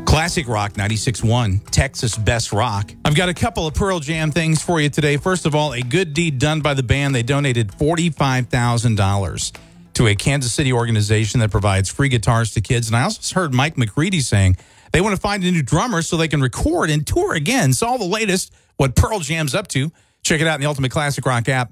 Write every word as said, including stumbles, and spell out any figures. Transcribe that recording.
Classic Rock ninety-six point one, Texas Best Rock. I've got a couple of Pearl Jam things for you today. First of all, a good deed done by the band. They donated forty-five thousand dollars to a Kansas City organization that provides free guitars to kids. And I also heard Mike McCready saying they want to find a new drummer so they can record and tour again. So all the latest, what Pearl Jam's up to. Check it out in the Ultimate Classic Rock app.